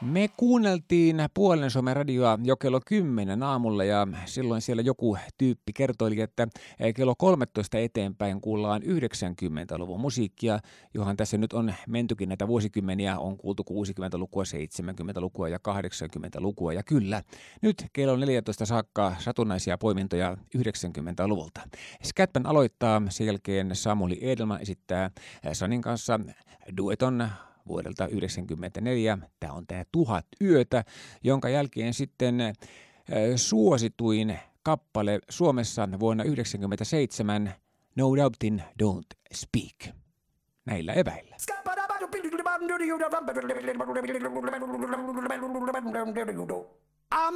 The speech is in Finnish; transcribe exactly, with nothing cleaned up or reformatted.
Me kuunneltiin Puolen Suomen radioa jo kello kymmenen aamulla ja silloin siellä joku tyyppi kertoi, että kello kolmetoista eteenpäin kuullaan yhdeksänkymmentäluvun musiikkia, johon tässä nyt on mentykin näitä vuosikymmeniä, on kuultu kuusikymmentälukua, seitsemänkymmentälukua ja kahdeksankymmentälukua ja kyllä, nyt kello neljätoista saakka satunnaisia poimintoja yhdeksänkymmentäluvulta. Scatman aloittaa, sen jälkeen Samuli Edelman esittää Sanin kanssa dueton vuodelta yhdeksänkymmentäneljä. Tämä on tämä Tuhat yötä, jonka jälkeen sitten äh, suosituin kappale Suomessa vuonna yhdeksänkymmentäseitsemän No Doubtin Don't Speak. Näillä eväillä. I'm